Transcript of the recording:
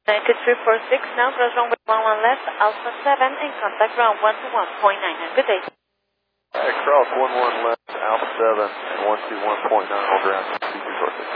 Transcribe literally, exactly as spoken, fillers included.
United three four six, now cross runway one one left, Alpha seven, and contact ground one two one point nine nine. Good day. Alright, cross one one left, Alpha seven, and one two one point nine, hold ground.